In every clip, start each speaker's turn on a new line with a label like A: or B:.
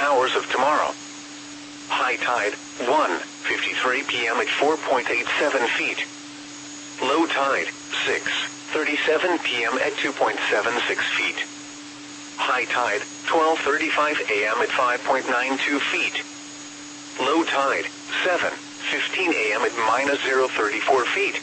A: hours of tomorrow. High tide, 1:53 p.m. at 4.87 feet. Low tide, 6:37 p.m. at 2.76 feet. High tide, 12:35 a.m. at 5.92 feet. Low tide, 7:15 a.m. at -0.34 feet.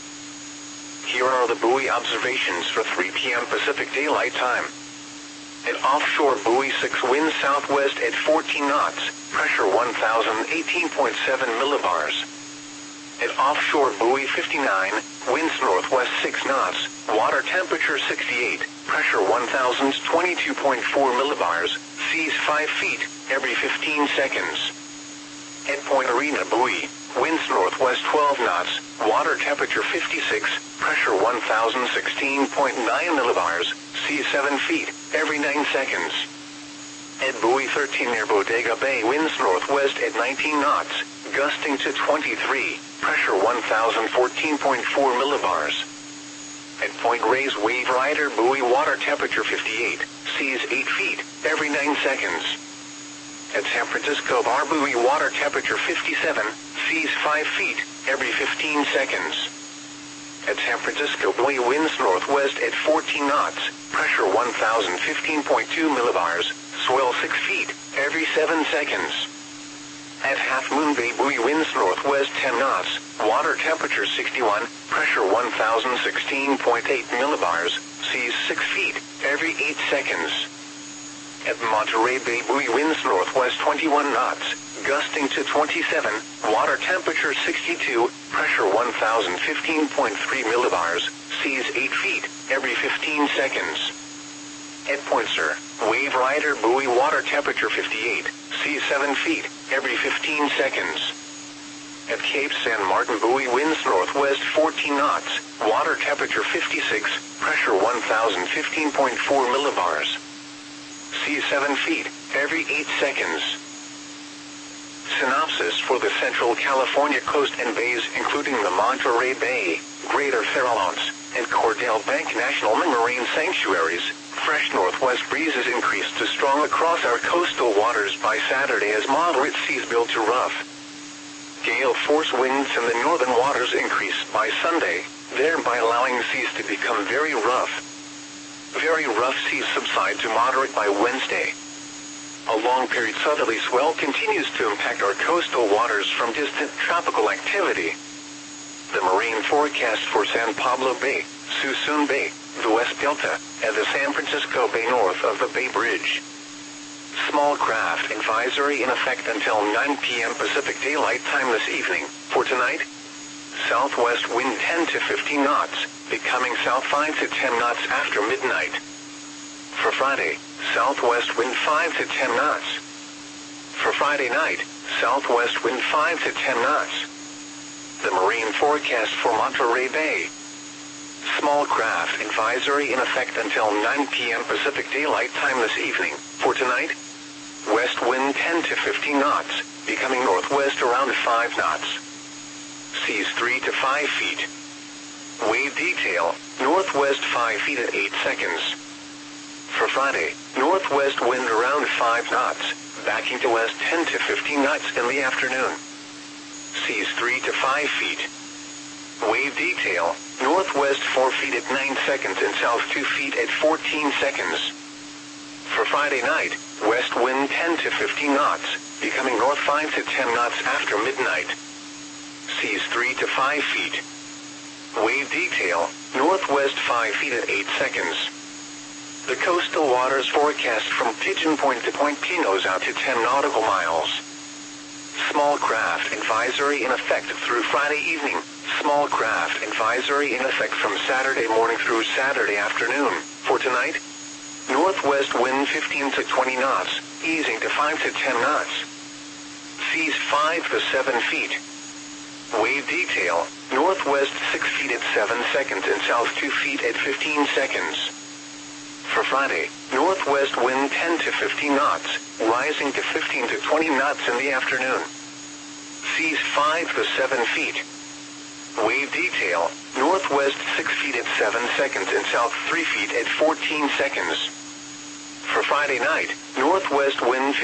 A: Here are the buoy observations for 3 p.m. Pacific Daylight Time. At offshore buoy 6, wind southwest at 14 knots, pressure 1,018.7 millibars. At offshore buoy 59, winds northwest 6 knots, water temperature 68, pressure 1,022.4 millibars, seas 5 feet, every 15 seconds. At Point Arena buoy, winds northwest 12 knots, water temperature 56, pressure 1,016.9 millibars, seas 7 feet, every 9 seconds. At buoy 13 near Bodega Bay, winds northwest at 19 knots, gusting to 23, pressure 1,014.4 millibars. At Point Reyes Wave Rider buoy, water temperature 58, seas 8 feet, every 9 seconds. At San Francisco Bar buoy, water temperature 57, seas 5 feet, every 15 seconds. At San Francisco buoy, winds northwest at 14 knots, pressure 1,015.2 millibars, swell 6 feet, every 7 seconds. At Half Moon Bay buoy, winds northwest 10 knots, water temperature 61, pressure 1,016.8 millibars, seas 6 feet, every 8 seconds. At Monterey Bay buoy, winds northwest 21 knots, gusting to 27, water temperature 62, pressure 1,015.3 millibars, seas 8 feet, every 15 seconds. At Point Sur, Wave Rider buoy, water temperature 58, seas 7 feet, every 15 seconds. At Cape San Martin buoy, winds northwest 14 knots, water temperature 56, pressure 1,015.4 millibars. Seas 7 feet, every 8 seconds. Synopsis for the Central California coast and bays, including the Monterey Bay, Greater Farallones, and Cordell Bank National Marine Sanctuaries. Fresh northwest breezes increase to strong across our coastal waters by Saturday as moderate seas build to rough. Gale force winds in the northern waters increase by Sunday, thereby allowing seas to become very rough. Very rough seas subside to moderate by Wednesday. A long-period southerly swell continues to impact our coastal waters from distant tropical activity. The marine forecast for San Pablo Bay, Suisun Bay, the West Delta, and the San Francisco Bay north of the Bay Bridge. Small craft advisory in effect until 9 p.m. Pacific Daylight Time this evening. For tonight, southwest wind 10 to 15 knots, becoming south 5 to 10 knots after midnight. For Friday, southwest wind 5 to 10 knots. For Friday night, southwest wind 5 to 10 knots. The marine forecast for Monterey Bay. Small craft advisory in effect until 9 p.m. Pacific Daylight Time this evening. For tonight, west wind 10 to 15 knots, becoming northwest around 5 knots. Seas 3 to 5 feet. Wave detail, northwest 5 feet at 8 seconds. For Friday, northwest wind around 5 knots, backing to west 10 to 15 knots in the afternoon. Seas 3 to 5 feet. Wave detail, northwest 4 feet at 9 seconds and south 2 feet at 14 seconds. For Friday night, west wind 10 to 15 knots, becoming north 5 to 10 knots after midnight. Seas 3 to 5 feet. Wave detail, northwest 5 feet at 8 seconds. The coastal waters forecast from Pigeon Point to Point Pinos out to 10 nautical miles. Small craft advisory in effect through Friday evening. Small craft advisory in effect from Saturday morning through Saturday afternoon. For tonight, northwest wind 15 to 20 knots, easing to 5 to 10 knots. Seas 5 to 7 feet. Wave detail, northwest 6 feet at 7 seconds and south 2 feet at 15 seconds. For Friday, northwest wind 10 to 15 knots, rising to 15 to 20 knots in the afternoon. Seas 5 to 7 feet. Wave detail, northwest 6 feet at 7 seconds and south 3 feet at 14 seconds. For Friday night, northwest wind